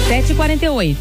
7h48.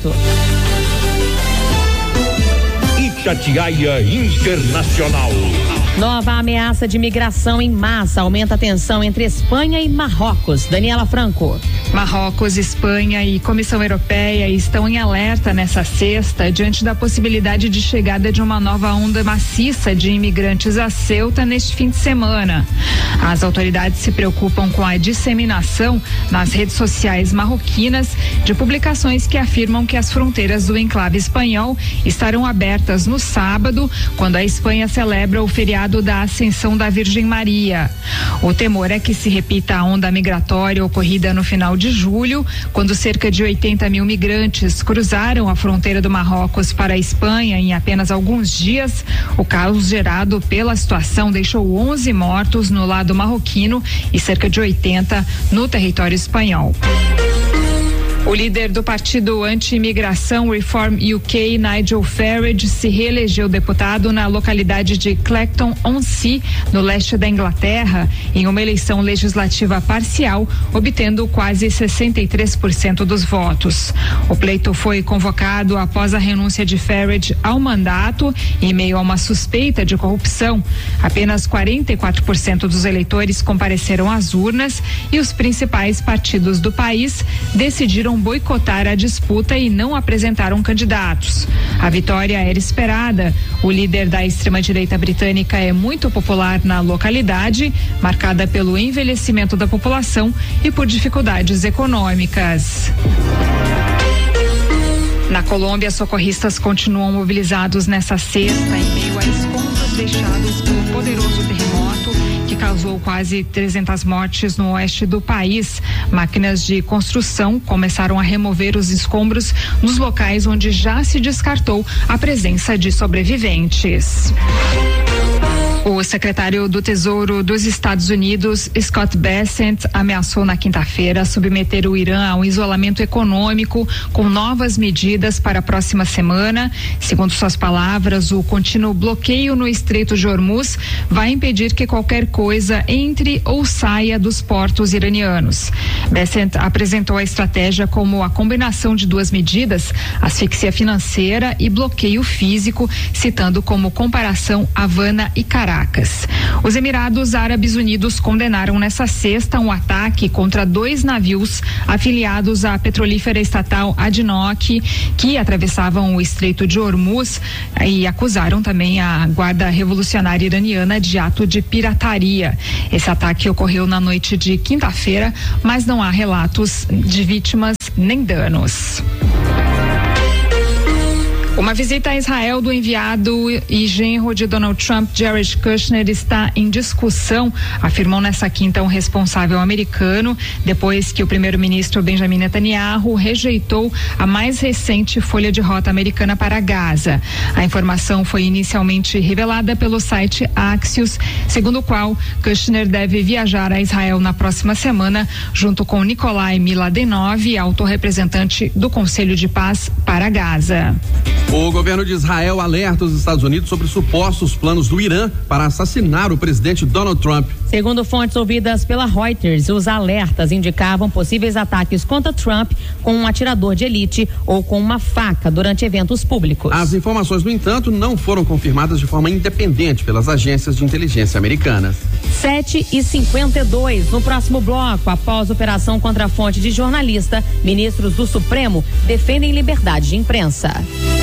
Itatiaia Internacional. Nova ameaça de migração em massa aumenta a tensão entre Espanha e Marrocos. Daniela Franco. Marrocos, Espanha e Comissão Europeia estão em alerta nessa sexta diante da possibilidade de chegada de uma nova onda maciça de imigrantes a Ceuta neste fim de semana. As autoridades se preocupam com a disseminação nas redes sociais marroquinas de publicações que afirmam que as fronteiras do enclave espanhol estarão abertas no sábado, quando a Espanha celebra o feriado da Ascensão da Virgem Maria. O temor é que se repita a onda migratória ocorrida no final de julho, quando cerca de 80 mil migrantes cruzaram a fronteira do Marrocos para a Espanha em apenas alguns dias. O caos gerado pela situação deixou 11 mortos no lado marroquino e cerca de 80 no território espanhol. O líder do partido anti-imigração Reform UK, Nigel Farage, se reelegeu deputado na localidade de Clacton-on-Sea, no leste da Inglaterra, em uma eleição legislativa parcial, obtendo quase 63% dos votos. O pleito foi convocado após a renúncia de Farage ao mandato, em meio a uma suspeita de corrupção. Apenas 44% dos eleitores compareceram às urnas e os principais partidos do país decidiram boicotar a disputa e não apresentaram candidatos. A vitória era esperada. O líder da extrema-direita britânica é muito popular na localidade, marcada pelo envelhecimento da população e por dificuldades econômicas. Na Colômbia, socorristas continuam mobilizados nessa sexta em meio a escombros deixados pelo poderoso terremoto que causou quase 300 mortes no oeste do país. Máquinas de construção começaram a remover os escombros nos locais onde já se descartou a presença de sobreviventes. O secretário do Tesouro dos Estados Unidos, Scott Bessent, ameaçou na quinta-feira submeter o Irã a um isolamento econômico com novas medidas para a próxima semana. Segundo suas palavras, o contínuo bloqueio no Estreito de Hormuz vai impedir que qualquer coisa entre ou saia dos portos iranianos. Bessent apresentou a estratégia como a combinação de duas medidas, asfixia financeira e bloqueio físico, citando como comparação Havana e Caracas. Os Emirados Árabes Unidos condenaram nessa sexta um ataque contra 2 navios afiliados à petrolífera estatal ADNOC que atravessavam o Estreito de Hormuz e acusaram também a Guarda Revolucionária Iraniana de ato de pirataria. Esse ataque ocorreu na noite de quinta-feira, mas não há relatos de vítimas nem danos. Uma visita a Israel do enviado e genro de Donald Trump, Jared Kushner, está em discussão, afirmou nessa quinta um responsável americano, depois que o primeiro-ministro Benjamin Netanyahu rejeitou a mais recente folha de rota americana para Gaza. A informação foi inicialmente revelada pelo site Axios, segundo o qual Kushner deve viajar a Israel na próxima semana, junto com Nikolai Miladenov, alto representante do Conselho de Paz para Gaza. O governo de Israel alerta os Estados Unidos sobre supostos planos do Irã para assassinar o presidente Donald Trump. Segundo fontes ouvidas pela Reuters, os alertas indicavam possíveis ataques contra Trump com um atirador de elite ou com uma faca durante eventos públicos. As informações, no entanto, não foram confirmadas de forma independente pelas agências de inteligência americanas. 7h52. No próximo bloco, após operação contra a fonte de jornalista, ministros do Supremo defendem liberdade de imprensa.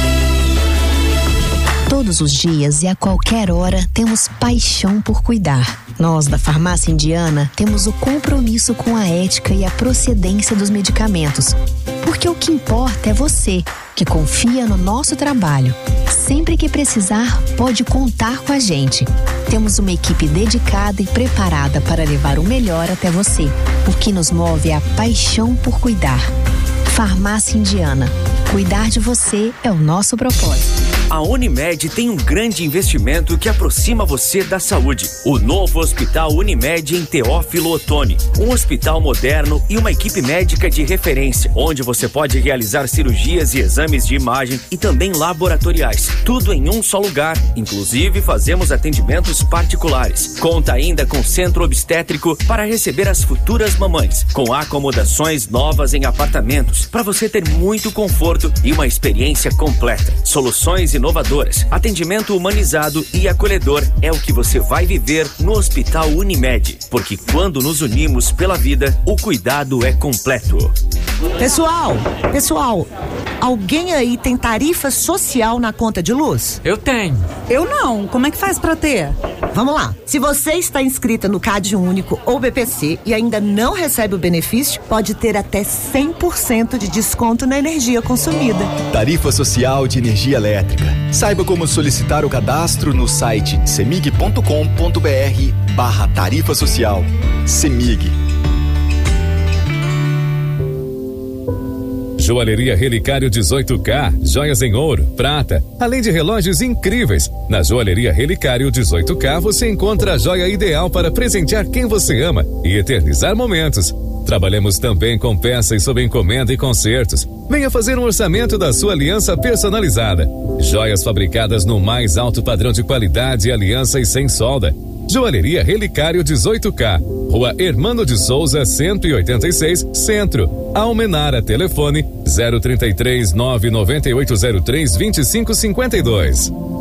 Todos os dias e a qualquer hora temos paixão por cuidar. Nós, da Farmácia Indiana, temos o compromisso com a ética e a procedência dos medicamentos. Porque o que importa é você, que confia no nosso trabalho. Sempre que precisar, pode contar com a gente. Temos uma equipe dedicada e preparada para levar o melhor até você. O que nos move é a paixão por cuidar. Farmácia Indiana. Cuidar de você é o nosso propósito. A Unimed tem um grande investimento que aproxima você da saúde. O novo Hospital Unimed em Teófilo Otoni. Um hospital moderno e uma equipe médica de referência, onde você pode realizar cirurgias e exames de imagem e também laboratoriais. Tudo em um só lugar. Inclusive, fazemos atendimentos particulares. Conta ainda com centro obstétrico para receber as futuras mamães, com acomodações novas em apartamentos, para você ter muito conforto e uma experiência completa. Soluções inovadoras, atendimento humanizado e acolhedor é o que você vai viver no Hospital Unimed, porque quando nos unimos pela vida, o cuidado é completo. Pessoal, alguém aí tem tarifa social na conta de luz? Eu tenho. Eu não. Como é que faz pra ter? Vamos lá. Se você está inscrita no CAD Único ou BPC e ainda não recebe o benefício, pode ter até 100% de desconto na energia consumida. Tarifa Social de Energia Elétrica. Saiba como solicitar o cadastro no site cemig.com.br/tarifa social. Cemig. Joalheria Relicário 18K, joias em ouro, prata, além de relógios incríveis. Na Joalheria Relicário 18K você encontra a joia ideal para presentear quem você ama e eternizar momentos. Trabalhamos também com peças sob encomenda e concertos. Venha fazer um orçamento da sua aliança personalizada. Joias fabricadas no mais alto padrão de qualidade, aliança e sem solda. Joalheria Relicário 18K, Rua Hermano de Souza, 186, Centro. Almenara, telefone 033 99803 2552.